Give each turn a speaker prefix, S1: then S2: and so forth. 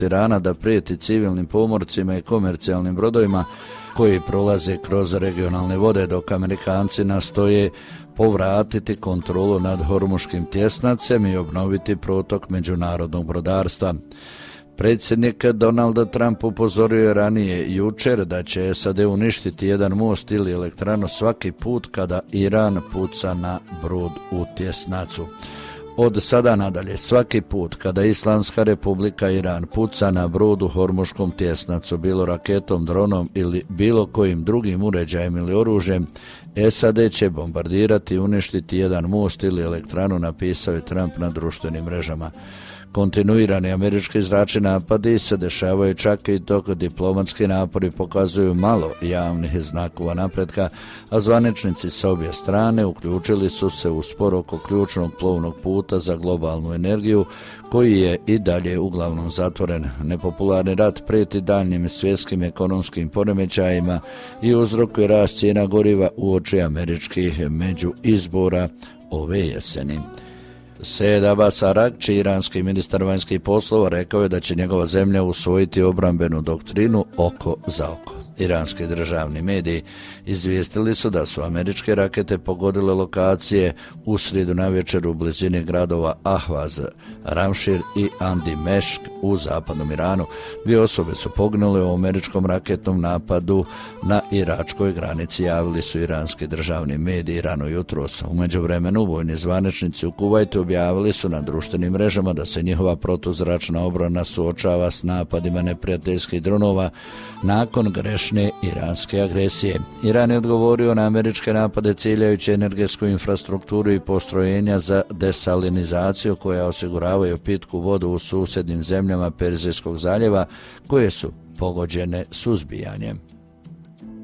S1: Irana da prijeti civilnim pomorcima i komercijalnim brodovima koji prolaze kroz regionalne vode, dok Amerikanci nastoje povratiti kontrolu nad Hormuškim tjesnacem i obnoviti protok međunarodnog brodarstva. Predsjednik Donald Trump upozorio je ranije jučer da će SAD uništiti jedan most ili elektranu svaki put kada Iran puca na brod u tjesnacu. Od sada nadalje, svaki put kada Islamska republika Iran puca na brod u Hormuškom tjesnacu, bilo raketom, dronom ili bilo kojim drugim uređajem ili oružjem, SAD će bombardirati i uništiti jedan most ili elektranu, napisao je Trump na društvenim mrežama. Kontinuirani američki zračni napadi se dešavaju čak i dok diplomatski napori pokazuju malo javnih znakova napretka, a zvaničnici s obje strane uključili su se u spor oko ključnog plovnog puta za globalnu energiju, koji je i dalje uglavnom zatvoren. Nepopularni rat prijeti daljnjim svjetskim ekonomskim poremećajima i uzrokuje rast cijena goriva uoči američkih međuizbora ove jeseni. Sejed Abbas Aragči, iranski ministar vanjskih poslova, rekao je da će njegova zemlja usvojiti obrambenu doktrinu oko za oko. Iranski državni mediji izvijestili su da su američke rakete pogodile lokacije u srijedu navečer u blizini gradova Ahvaz, Ramšir i Andimešk u zapadnom Iranu. 2 osobe su poginule u američkom raketnom napadu na iračkoj granici, javili su iranski državni mediji rano jutros. U međuvremenu vojni zvaničnici u Kuvajtu objavili su na društvenim mrežama da se njihova protuzračna obrana suočava s napadima neprijateljskih dronova nakon grešne iranske agresije. Iran je odgovorio na američke napade ciljajući energetsku infrastrukturu i postrojenja za desalinizaciju koja osiguravaju pitku vodu u susjednim zemljama Perzijskog zaljeva koje su pogođene suzbijanjem.